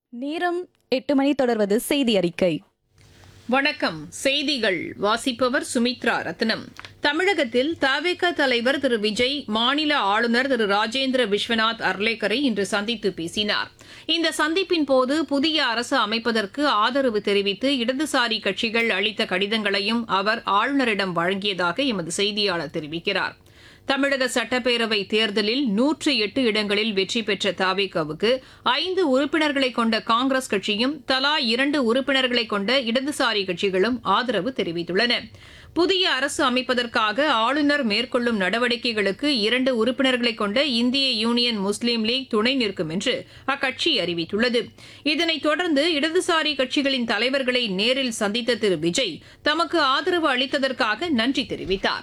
நேரம் 8 மணி தொடர்வது செய்தி அறிக்கை. வணக்கம். செய்திகள் வாசிப்பவர் சுமித்ரா ரத்னம். தமிழகத்தில் தவேக தலைவர் திரு விஜய் மாநில ஆளுநர் திரு ராஜேந்திர விஸ்வநாத் அர்லேக்கரை இன்று சந்தித்து பேசினார். இந்த சந்திப்பின் போது புதிய அரசு அமைப்பதற்கு ஆதரவு தெரிவித்து இடதுசாரி கட்சிகள் அளித்த கடிதங்களையும் அவர் ஆளுநரிடம் வழங்கியதாக எமது செய்தியாளர் தெரிவிக்கிறார். தமிழக சட்டப்பேரவை தேர்தலில் 108 இடங்களில் வெற்றி பெற்ற தவேகவுக்கு 5 உறுப்பினர்களை கொண்ட காங்கிரஸ் கட்சியும் தலா 2 உறுப்பினர்களை கொண்ட இடதுசாரி கட்சிகளும் ஆதரவு தெரிவித்துள்ளன. புதிய அரசு அமைப்பதற்காக ஆளுநர் மேற்கொள்ளும் நடவடிக்கைகளுக்கு 2 உறுப்பினர்களை கொண்ட இந்திய யூனியன் முஸ்லீம் லீக் துணை நிற்கும் என்று அக்கட்சி அறிவித்துள்ளது. இதனைத் தொடர்ந்து இடதுசாரி கட்சிகளின் தலைவர்களை நேரில் சந்தித்த திரு விஜய் தமக்கு ஆதரவு அளித்ததற்காக நன்றி தெரிவித்தார்.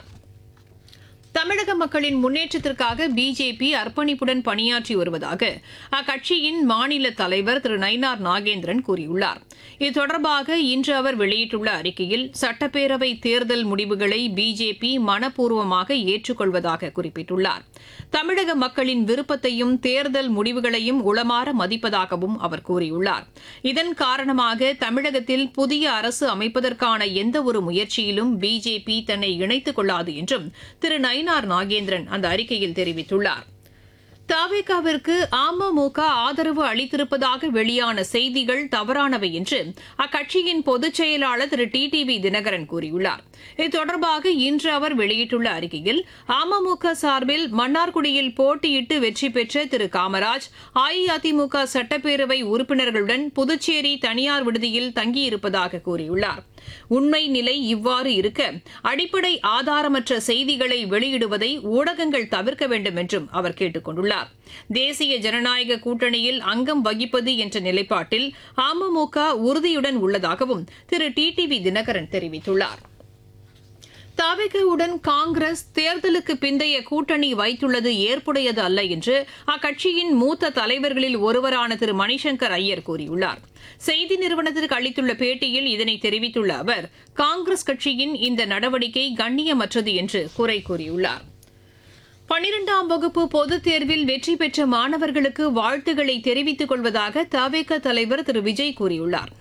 தமிழக மக்களின் முன்னேற்றத்திற்காக பிஜேபி அர்ப்பணிப்புடன் பணியாற்றி வருவதாக அக்கட்சியின் மாநில தலைவர் திரு நயினார் நாகேந்திரன் கூறியுள்ளார். இது தொடர்பாக இன்று அவர் வெளியிட்டுள்ள அறிக்கையில் சட்டப்பேரவை தேர்தல் முடிவுகளை பிஜேபி மனப்பூர்வமாக ஏற்றுக்கொள்வதாக குறிப்பிட்டுள்ளார். தமிழக மக்களின் விருப்பத்தையும் தேர்தல் முடிவுகளையும் உளமாற மதிப்பதாகவும் அவர் கூறியுள்ளார். இதன் காரணமாக தமிழகத்தில் புதிய அரசு அமைப்பதற்கான எந்தவொரு முயற்சியிலும் பிஜேபி தன்னை இணைத்துக் கொள்ளாது என்றும் திரு நயினார் நாகேந்திரன் அந்த அறிக்கையில் தெரிவித்துள்ளார். தவேகாவிற்கு அமமுக ஆதரவு அளித்திருப்பதாக வெளியான செய்திகள் தவறானவை என்று அக்கட்சியின் பொதுச் செயலாளர் திரு டிடிவி தினகரன் கூறியுள்ளார். இது தொடர்பாக இன்று அவர் வெளியிட்டுள்ள அறிக்கையில் அமமுக சார்பில் மன்னார்குடியில் போட்டியிட்டு வெற்றி பெற்ற திரு காமராஜ் அஇஅதிமுக சட்டப்பேரவை உறுப்பினர்களுடன் புதுச்சேரி தனியார் விடுதியில் தங்கியிருப்பதாக கூறியுள்ளார். உண்மை நிலை இவ்வாறு இருக்க அடிப்படை ஆதாரமற்ற செய்திகளை வெளியிடுவதை ஊடகங்கள் தவிர்க்க வேண்டும் என்றும் அவர் கேட்டுக் கொண்டுள்ளார். தேசிய ஜனநாயக கூட்டணியில் அங்கம் வகிப்பது என்ற நிலைப்பாட்டில் அமமுக உறுதியுடன் உள்ளதாகவும் திரு டிடிவி தினகரன் தெரிவித்துள்ளார். தவேகவுடன் காங்கிரஸ் தேர்தலுக்கு பிந்தைய கூட்டணி வைத்துள்ளது ஏற்புடையது அல்ல என்று அக்கட்சியின் மூத்த தலைவர்களில் ஒருவரான திரு மணிசங்கர் ஐயர் கூறியுள்ளார். செய்தி நிறுவனத்திற்கு அளித்துள்ள பேட்டியில் இதனை தெரிவித்துள்ள அவர் காங்கிரஸ் கட்சியின் இந்த நடவடிக்கை கண்ணியமற்றது என்று குறை கூறியுள்ளார். 12ஆம் வகுப்பு பொதுத் தேர்வில் வெற்றி பெற்ற மாணவர்களுக்கு வாழ்த்துக்களை தெரிவித்துக் கொள்வதாக தவேக தலைவர் திரு விஜய் கூறியுள்ளார்.